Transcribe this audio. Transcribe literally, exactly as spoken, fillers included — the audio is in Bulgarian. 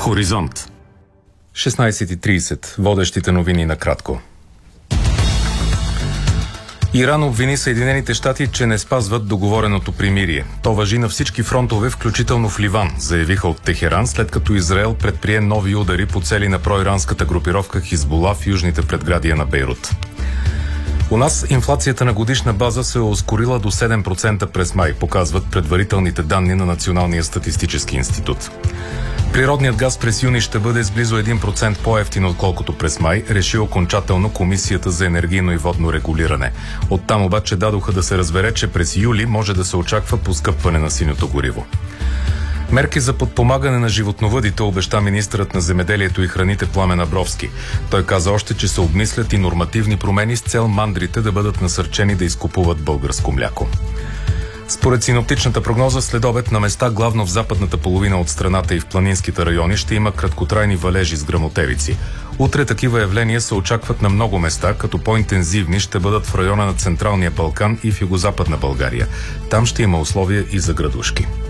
Хоризонт. шестнайсет и трийсет. Водещите новини накратко. Иран обвини Съединените щати, че не спазват договореното примирие. То важи на всички фронтове, включително в Ливан, заявиха от Техеран, след като Израел предприе нови удари по цели на проиранската групировка Хизбула в южните предградия на Бейрут. У нас инфлацията на годишна база се е ускорила до седем процента през май, показват предварителните данни на Националния статистически институт. Природният газ през юни ще бъде с близо един процент по-евтин, отколкото през май, реши окончателно Комисията за енергийно и водно регулиране. Оттам обаче дадоха да се разбере, че през юли може да се очаква поскъпване на синьото гориво. Мерки за подпомагане на животновъдите обеща министърът на земеделието и храните Пламен Абровски. Той каза още, че се обмислят и нормативни промени с цел мандрите да бъдат насърчени да изкупуват българско мляко. Според синоптичната прогноза, след обед на места, главно в западната половина от страната и в планинските райони, ще има краткотрайни валежи с гръмотевици. Утре такива явления се очакват на много места, като по-интензивни ще бъдат в района на Централния Балкан и в югозападна България. Там ще има условия и за градушки.